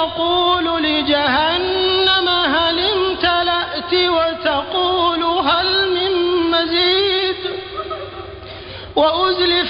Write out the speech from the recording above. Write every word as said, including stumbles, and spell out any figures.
يقول لجهنم هل امتلأت وتقول هل من مزيد وأزلفت